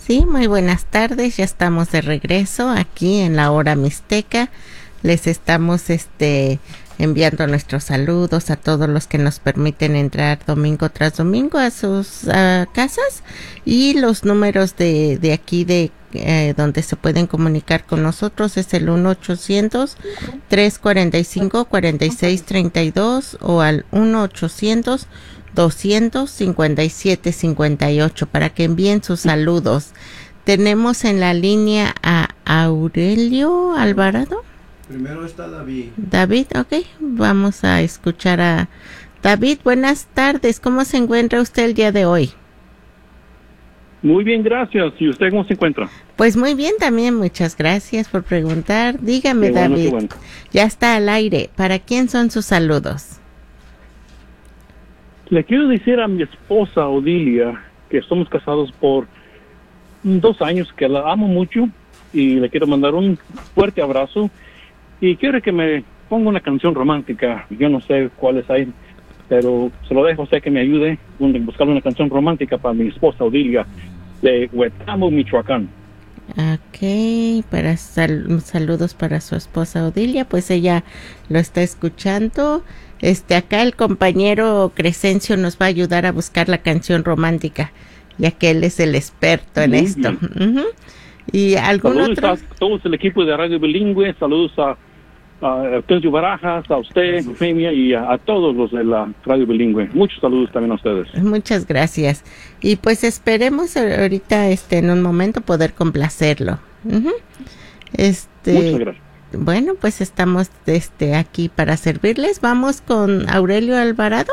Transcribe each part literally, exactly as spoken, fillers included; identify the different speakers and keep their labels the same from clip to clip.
Speaker 1: Sí, muy buenas tardes, ya estamos de regreso aquí en la hora mixteca. Les estamos este enviando nuestros saludos a todos los que nos permiten entrar domingo tras domingo a sus uh, casas, y los números de, de aquí de eh, donde se pueden comunicar con nosotros es el uno ochocientos, tres cuarenta y cinco, cuarenta y seis treinta y dos o al uno ochocientos, doscientos cincuenta y siete cincuenta y ocho para que envíen sus saludos. Tenemos en la línea a Aurelio Alvarado.
Speaker 2: Primero está David.
Speaker 1: David, ok, vamos a escuchar a David. Buenas tardes, ¿cómo se encuentra usted el día de hoy?
Speaker 3: Muy bien, gracias. ¿Y usted cómo se encuentra?
Speaker 1: Pues muy bien también, muchas gracias por preguntar. Dígame,
Speaker 3: Qué bueno,
Speaker 1: David,
Speaker 3: qué bueno.
Speaker 1: Ya está al aire. ¿Para quién son sus saludos?
Speaker 3: Le quiero decir a mi esposa Odilia que estamos casados por dos años, que la amo mucho y le quiero mandar un fuerte abrazo y quiero que me ponga una canción romántica. Yo no sé cuáles hay, pero se lo dejo a usted que me ayude a buscar una canción romántica para mi esposa Odilia de Huetamo, Michoacán.
Speaker 1: Ok, para sal- saludos para su esposa Odilia, pues ella lo está escuchando. Este, acá el compañero Crescencio nos va a ayudar a buscar la canción romántica, ya que él es el experto en
Speaker 3: Muy
Speaker 1: esto.
Speaker 3: bien.
Speaker 1: Uh-huh. ¿Y algún
Speaker 3: Saludos
Speaker 1: otro?
Speaker 3: a todo el equipo de Radio Bilingüe, saludos a a Tencio Barajas, a usted, Femia, y a, a todos los de la Radio Bilingüe. Muchos saludos también a ustedes.
Speaker 1: Muchas gracias. Y pues esperemos ahorita este en un momento poder complacerlo. Uh-huh. Este,
Speaker 3: Muchas gracias.
Speaker 1: Bueno, pues estamos este aquí para servirles. Vamos con Aurelio Alvarado.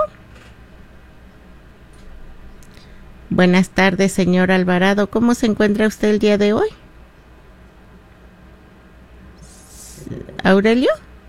Speaker 1: Buenas tardes, señor Alvarado. ¿Cómo se encuentra usted el día de hoy? Aurelio.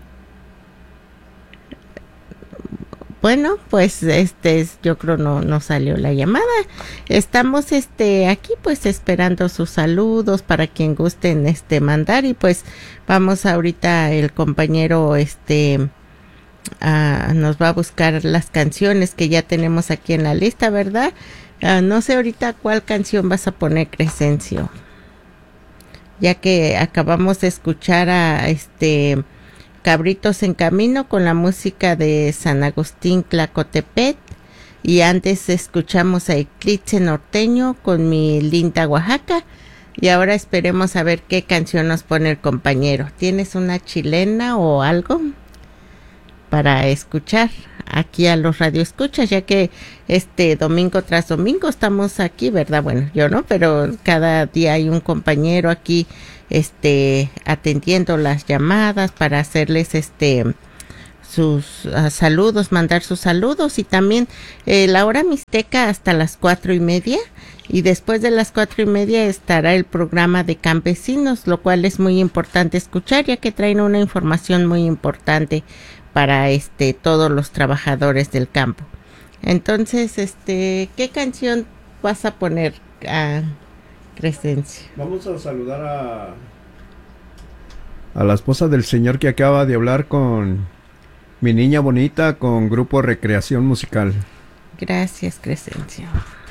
Speaker 1: Bueno, pues este yo creo no no salió la llamada. Estamos este aquí pues esperando sus saludos para quien gusten este mandar, y pues vamos ahorita el compañero este uh, nos va a buscar las canciones que ya tenemos aquí en la lista, ¿verdad? Uh, no sé ahorita cuál canción vas a poner, Crescencio, ya que acabamos de escuchar a este Cabritos en Camino con la música de San Agustín Tlacotepet, y antes escuchamos a Eclipse Norteño con Mi Linda Oaxaca, y ahora esperemos a ver qué canción nos pone el compañero. ¿Tienes una chilena o algo para escuchar aquí a los radioescuchas, ya que este domingo tras domingo estamos aquí, ¿verdad? Bueno, yo no, pero cada día hay un compañero aquí este atendiendo las llamadas para hacerles este sus uh, saludos, mandar sus saludos, y también eh, la hora mixteca hasta las cuatro y media, y después de las cuatro y media estará el programa de campesinos, lo cual es muy importante escuchar, ya que traen una información muy importante para este todos los trabajadores del campo. Entonces, este, ¿qué canción vas a poner a Crescencio?
Speaker 2: Vamos a saludar a a la esposa del señor que acaba de hablar con Mi Niña Bonita, con Grupo Recreación Musical.
Speaker 1: Gracias, Crescencio.